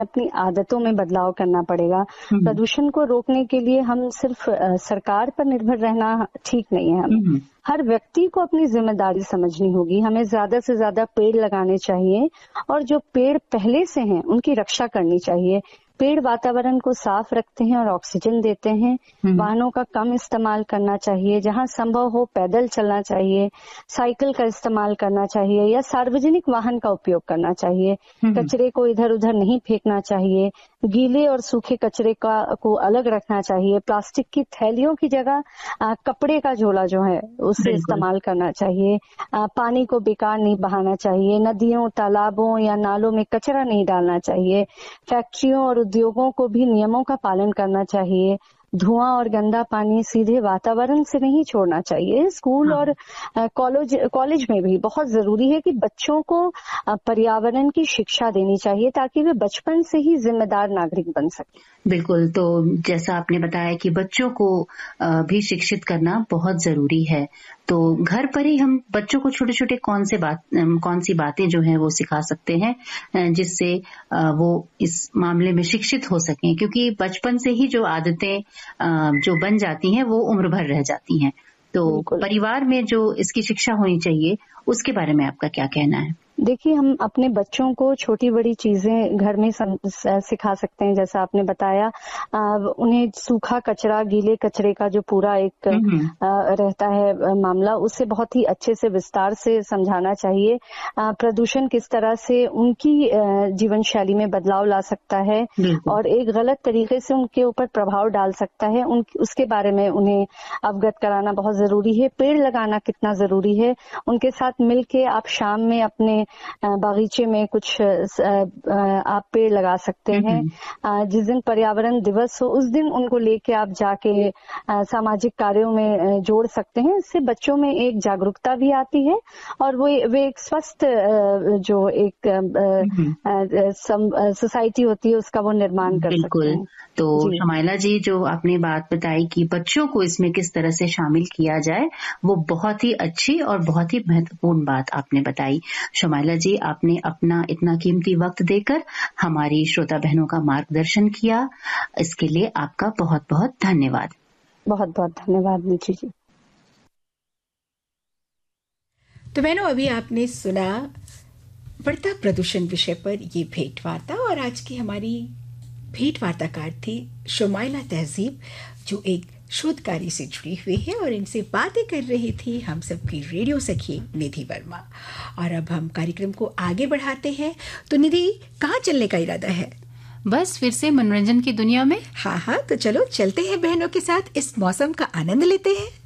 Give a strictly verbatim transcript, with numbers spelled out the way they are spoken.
अपनी आदतों में बदलाव करना पड़ेगा। प्रदूषण को रोकने के लिए हम सिर्फ अ, सरकार पर निर्भर रहना ठीक नहीं है। हमें हर व्यक्ति को अपनी जिम्मेदारी समझनी होगी। हमें ज्यादा से ज्यादा पेड़ लगाने चाहिए और जो पेड़ पहले से हैं उनकी रक्षा करनी चाहिए। पेड़ वातावरण को साफ रखते हैं और ऑक्सीजन देते हैं। वाहनों का कम इस्तेमाल करना चाहिए, जहां संभव हो पैदल चलना चाहिए, साइकिल का इस्तेमाल करना चाहिए या सार्वजनिक वाहन का उपयोग करना चाहिए। कचरे को इधर उधर नहीं फेंकना चाहिए। गीले और सूखे कचरे का को अलग रखना चाहिए। प्लास्टिक की थैलियों की जगह आ, कपड़े का झोला जो है उसे इस्तेमाल करना चाहिए। आ, पानी को बेकार नहीं बहाना चाहिए। नदियों, तालाबों या नालों में कचरा नहीं डालना चाहिए। फैक्ट्रियों और उद्योगों को भी नियमों का पालन करना चाहिए। धुआं और गंदा पानी सीधे वातावरण से नहीं छोड़ना चाहिए। स्कूल और कॉलेज कॉलेज में भी बहुत जरूरी है कि बच्चों को पर्यावरण की शिक्षा देनी चाहिए ताकि वे बचपन से ही जिम्मेदार नागरिक बन सके। बिल्कुल, तो जैसा आपने बताया कि बच्चों को भी शिक्षित करना बहुत जरूरी है, तो घर पर ही हम बच्चों को छोटे छोटे कौन से बात कौन सी बातें जो हैं वो सिखा सकते हैं जिससे वो इस मामले में शिक्षित हो सकें, क्योंकि बचपन से ही जो आदतें जो बन जाती हैं वो उम्र भर रह जाती हैं। तो परिवार में जो इसकी शिक्षा होनी चाहिए उसके बारे में आपका क्या कहना है? देखिए, हम अपने बच्चों को छोटी बड़ी चीजें घर में सिखा सकते हैं। जैसा आपने बताया, आ, उन्हें सूखा कचरा, गीले कचरे का जो पूरा एक आ, रहता है मामला, उससे बहुत ही अच्छे से विस्तार से समझाना चाहिए। आ, प्रदूषण किस तरह से उनकी जीवन शैली में बदलाव ला सकता है और एक गलत तरीके से उनके ऊपर प्रभाव डाल सकता है, उन उसके बारे में उन्हें अवगत कराना बहुत जरूरी है। पेड़ लगाना कितना जरूरी है, उनके साथ मिलके आप शाम में अपने बागीचे में कुछ आप पेड़ लगा सकते हैं। जिस दिन पर्यावरण दिवस हो उस दिन उनको लेके आप जाके सामाजिक कार्यों में जोड़ सकते हैं। इससे बच्चों में एक जागरूकता भी आती है और वो वे एक स्वस्थ जो एक सोसाइटी होती है उसका वो निर्माण कर सकते हैं। तो शमाइला जी, जो आपने बात बताई कि बच्चों को इसमें किस तरह से शामिल किया जाए, वो बहुत ही अच्छी और बहुत ही महत्वपूर्ण बात आपने बताई। शमाइला जी, आपने अपना इतना कीमती वक्त देकर हमारी श्रोता बहनों का मार्गदर्शन किया, इसके लिए आपका बहुत बहुत धन्यवाद। बहुत बहुत धन्यवाद नीची जी। तो बहनों, अभी आपने सुना बढ़ता प्रदूषण विषय पर ये भेंट वार्ता, और आज की हमारी भेंट वार्ताकार थी शमाइला तहजीब, जो एक शोधकारी से जुड़ी हुई है, और इनसे बातें कर रही थी हम सबकी रेडियो सखी निधि वर्मा। और अब हम कार्यक्रम को आगे बढ़ाते हैं। तो निधि, कहाँ चलने का इरादा है? बस फिर से मनोरंजन की दुनिया में। हाँ हाँ, तो चलो चलते हैं बहनों के साथ, इस मौसम का आनंद लेते हैं।